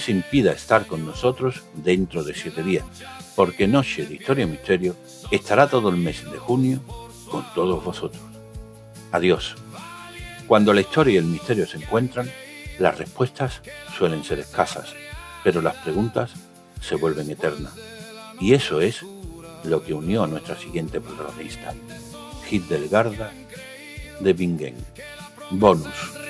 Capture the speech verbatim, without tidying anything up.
impida estar con nosotros dentro de siete días, porque Noche de Historia y Misterio estará todo el mes de junio con todos vosotros. Adiós. Cuando la historia y el misterio se encuentran, las respuestas suelen ser escasas, pero las preguntas se vuelven eternas. Y eso es lo que unió a nuestra siguiente protagonista, Hildegarda de Bingen. Bonus.